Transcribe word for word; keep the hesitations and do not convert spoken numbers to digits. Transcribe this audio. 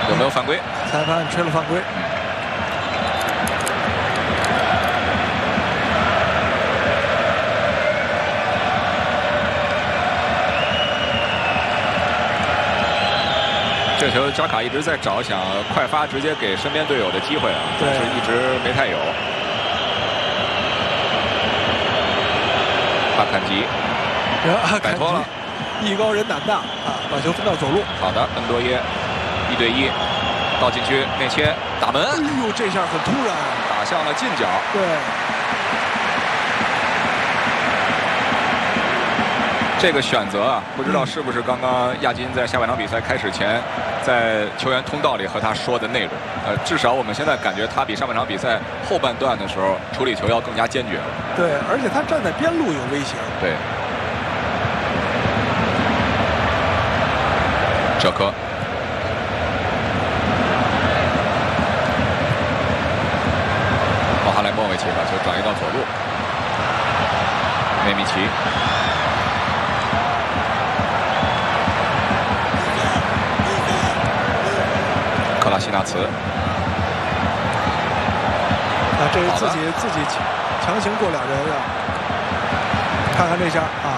有没有犯规？ 裁判吹了犯规。 这球扎卡一直在找想快发直接给身边队友的机会啊，但是一直没太有。阿坎吉摆脱了， 艺高人胆大啊，把球分到左路。 好的，恩多耶一对一到禁区内切打门。 哎呦，这下很突然， 打向了近角。 对。 这个选择啊，不知道是不是刚刚亚金在下半场比赛开始前，在球员通道里和他说的内容。呃，至少我们现在感觉他比上半场比赛后半段的时候处理球要更加坚决了。 对，而且他站在边路有威胁。 对。哲科。奥哈莱莫维奇把球转移到左路。梅米奇。克拉西纳茨， 啊，这是自己自己强行过两人啊！看看这下啊，